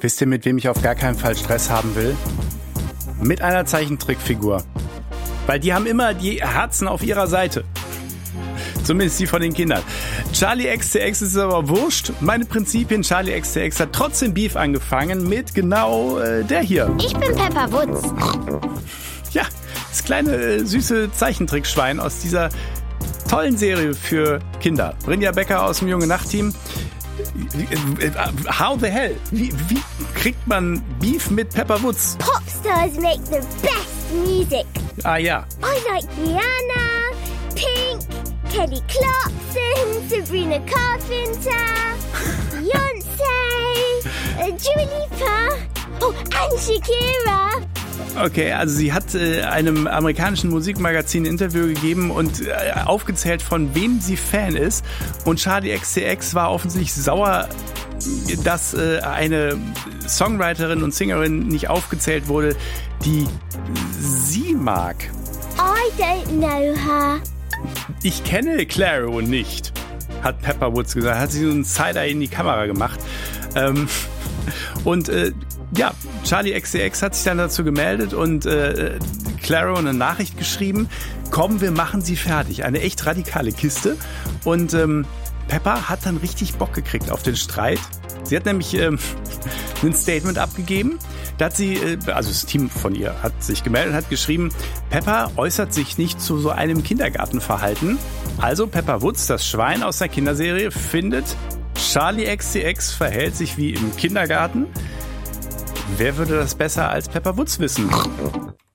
Wisst ihr, mit wem ich auf gar keinen Fall Stress haben will? Mit einer Zeichentrickfigur. Weil die haben immer die Herzen auf ihrer Seite. Zumindest die von den Kindern. Charli XCX ist aber wurscht. Meine Prinzipien, Charli XCX hat trotzdem Beef angefangen mit genau der hier. Ich bin Pepper Woods. Ja, das kleine süße Zeichentrickschwein aus dieser tollen Serie für Kinder. Brynja Becker aus dem Junge-Nacht-Team. How the hell? Wie kriegt man Beef mit Pepper Woods? Popstars make the best music. Ah ja. I like Rihanna, Pink, Kelly Clarkson, Sabrina Carpenter, Beyoncé, Dua Lipa, and Shakira. Okay, also sie hat einem amerikanischen Musikmagazin ein Interview gegeben und aufgezählt, von wem sie Fan ist. Und Charli XCX war offensichtlich sauer, dass eine Songwriterin und Singerin nicht aufgezählt wurde, die sie mag. I don't know her. Ich kenne Clairo nicht, hat Pepper Woods gesagt. Hat sie so einen Side-Eye in die Kamera gemacht. Ja, Charli XCX hat sich dann dazu gemeldet und Clairo eine Nachricht geschrieben. Komm, wir machen sie fertig. Eine echt radikale Kiste. Und Pepper hat dann richtig Bock gekriegt auf den Streit. Sie hat nämlich ein Statement abgegeben. Da hat sie, also das Team von ihr hat sich gemeldet und hat geschrieben, Pepper äußert sich nicht zu so einem Kindergartenverhalten. Also Pepper Woods, das Schwein aus der Kinderserie, findet, Charli XCX verhält sich wie im Kindergarten. Wer würde das besser als Pepper Woods wissen?